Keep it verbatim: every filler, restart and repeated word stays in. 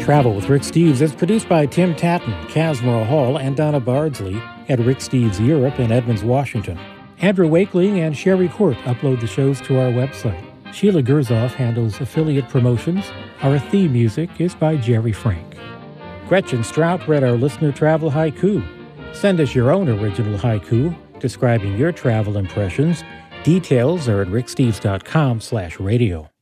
Travel with Rick Steves is produced by Tim Tatton, Casmore Hall, and Donna Bardsley at Rick Steves Europe in Edmonds, Washington. Andrew Wakeling and Sherry Court upload the shows to our website. Sheila Gerzoff handles affiliate promotions. Our theme music is by Jerry Frank. Gretchen Strout read our listener travel haiku. Send us your own original haiku describing your travel impressions. Details are at ricksteves.com slash radio.